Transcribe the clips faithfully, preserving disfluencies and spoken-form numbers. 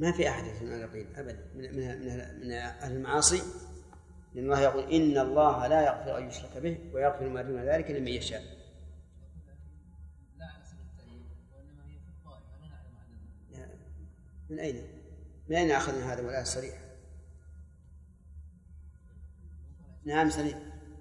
ما في أحد من اليقين أبدا من من من أهل المعاصي، لأن الله يقول إن الله لا يغفر أن يشرك به ويغفر ما دون ذلك لمن يشاء. من أين من أين أخذنا هذا والآية صريح؟ نعم سليم.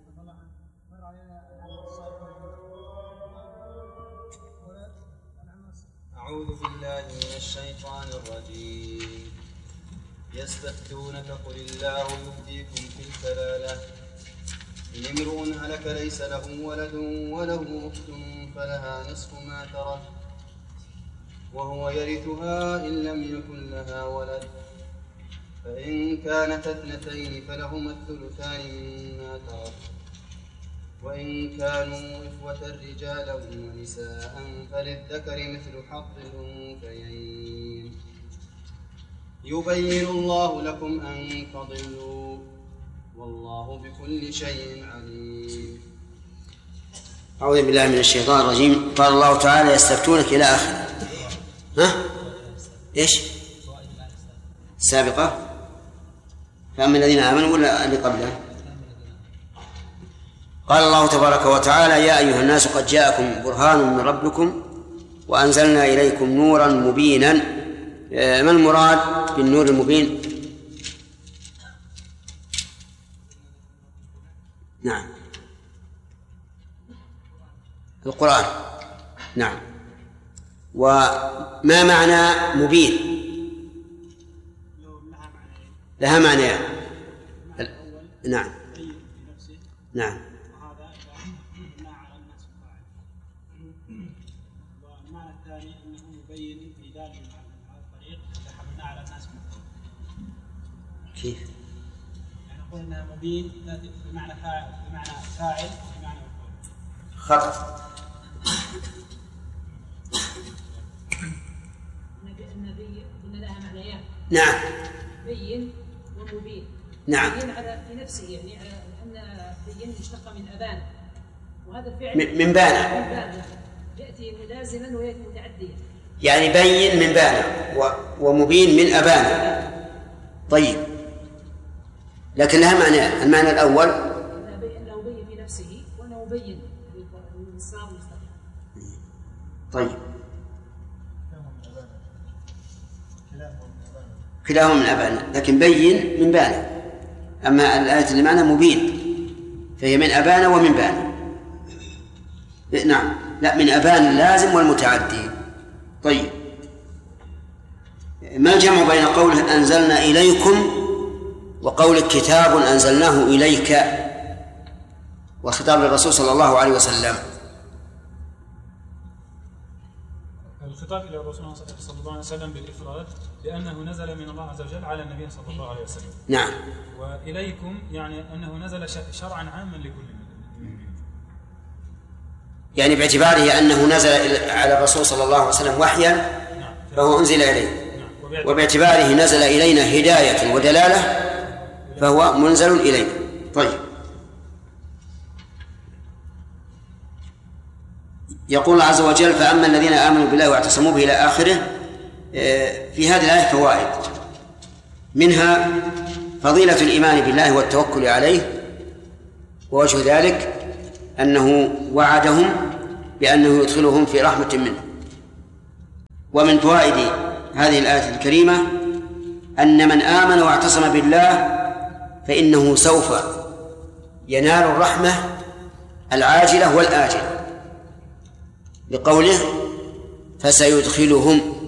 أعوذ بالله من الشيطان الرجيم. يستفتونك قل الله يفتيكم في الكلالة إن امرؤ هلك ليس له ولد وله أخت فلها نصف ما ترك وهو يرثها إن لم يكن لها ولد فإن كانت اثنتين فلهما الثلثان مما ترك وإن كانوا إخوة رجالا ونساء فللذكر مثل حظ الأنثيين يبين الله لكم أن تضلوا والله بكل شيء عليم. أعوذ بالله من الشيطان الرجيم. قال الله تعالى يستفتونك إلى آخره. ها؟ إيش؟ السابقة. فأما الذين آمنوا ولا اللي قبله؟ قال الله تبارك وتعالى يا أيها الناس قد جاءكم برهان من ربكم وأنزلنا إليكم نورا مبينا. ما المراد بالنور المبين؟ نعم القرآن. نعم. وما معنى مبين؟ لها معنى. نعم نعم. والمعنى الثاني أنه مبين في دال على الطريق لحملنا على الناس. كيف؟ يعني نقول أنها مبين بمعنى فاعل بمعنى فاعل بمعنى مفعول. خطأ. النبي قلنا لها معنيان. نعم. بين ومبين. نعم. بين على في نفسه يعني على أن بين يشتق من أبان وهذا الفعل من بانا. من بانا يأتي ملازما ويأتي متعديا. يعني بين من بانا ومبين من أبانا. طيب لكن لها معنى. المعنى الأول أنه بين في نفسه وأنه بين للصراط المستقيم. طيب كلاهما من أبانا لكن بين من بانا. أما الآية اللي معنى مبين فهي من أبانا ومن بانا. نعم لا من أبان لازم والمتعدي. طيب ما الجمع بين قوله أنزلنا إليكم وقول كتاب أنزلناه إليك وخطاب للرسول صلى الله عليه وسلم؟ الخطاب إلى الرسول صلى الله عليه وسلم بالإفراد لأنه نزل من الله عز وجل على النبي صلى الله عليه وسلم. نعم. وإليكم يعني أنه نزل شرعا عاما لكل يعني باعتباره أنه نزل على الرسول صلى الله عليه وسلم وحيا فهو أنزل إليه. وباعتباره نزل إلينا هداية ودلالة فهو منزل إلينا. طيب يقول الله عز وجل فأما الذين آمنوا بالله واعتصموا به إلى آخره. في هذه الآية فوائد منها فضيلة الإيمان بالله والتوكل عليه ووجه ذلك أنه وعدهم بأنه يدخلهم في رحمة منه. ومن فوائد هذه الآية الكريمة أن من آمن واعتصم بالله فإنه سوف ينال الرحمة العاجلة والآجلة لقوله فسيدخلهم